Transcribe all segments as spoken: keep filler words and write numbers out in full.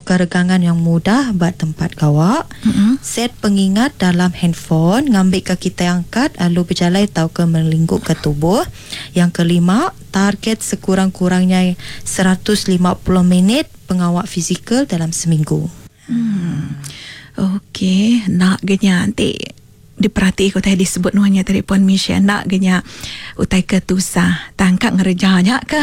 keregangan yang mudah buat tempat gawak. Mm-hmm. Set pengingat dalam handphone, ngambil ke kita angkat, lalu berjalan atau ke melingkup ke tubuh. Yang kelima, target sekurang-kurangnya seratus lima puluh minit pengawal fizikal dalam seminggu. Hmm. Okey, nak genya nanti diperhati ko tadi disebut nuanya tadi Puan Michelle nak genya utai ke tusah tangkap ngerjanya ke.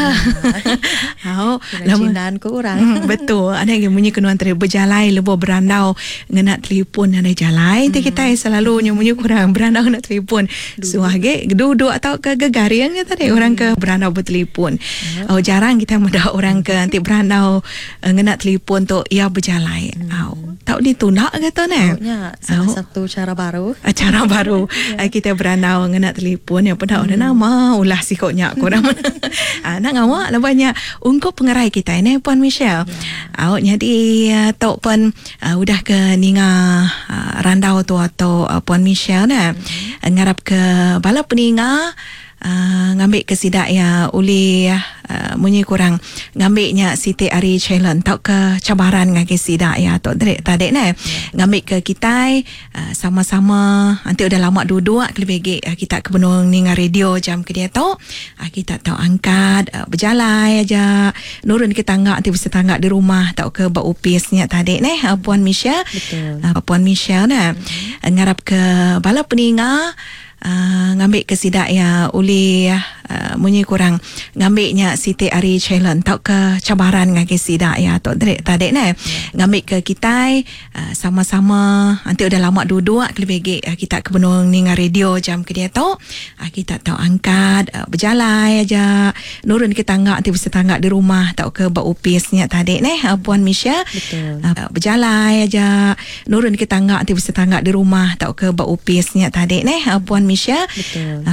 Hau, Cinan ko orang. Hmm, betul. Ada yang bunyi kenuan tadi berjalai lebo berandau ngena telefon ada jalai. Nanti kita selalu nyamunyi kurang berandau ngena telefon. Suage duduk atau ke gegarian tadi orang ke berandau bertelefon. Oh, jarang kita mudah orang ke nanti berandau ngena telefon tu ia berjalai. Au, tahu ditunak kata ne. Salah satu cara baru. Cara baru yeah. Kita berandau ngena telefon yang pernah ada nama ulah sikoknya korang. Nak ngawak lah banyak ungkup pengerai kita ini Puan Michelle. Yeah. Awak jadi uh, tau pun uh, udah ke ninga uh, randau tu atau uh, Puan Michelle dah mm-hmm. ngarap ke bala peninga Uh, ngambil ke sidak ya uli uh, munyi kurang ngambilnya Siti Ari challenge tau ke cabaran ngake sidak ya tok dek tadi ne ngambil ke kita uh, sama-sama nanti udah lama duduk lebih uh, kita ke benung ninga radio jam ke dia tok uh, kita tahu angkat uh, berjalan aja nurun ke tangga nanti bisa tangga di rumah tau ke bau upisnya tadi ne uh, Puan Michelle. Betul. Uh, Puan Michelle dah mm-hmm. uh, ngarap ke bala peninga Uh, ngambil ke sidak ya uli uh, munyi kurang ngambilnya Siti Ari challenge tau ke cabaran ngake sidak ya tok dek tadi ne ngambil ke kita uh, sama-sama nanti udah lama duduk lebih uh, kita ke benung ninga radio jam ke dia tok uh, kita tahu angkat uh, berjalan aja nurun ke tangga nanti bisa tangga di rumah tau ke bau upisnya tadi ne uh, Puan Michelle. Betul. Uh, berjalan aja nurun ke tangga nanti bisa tangga di rumah tau ke bau upisnya tadi ne uh, Puan Michelle. Betul.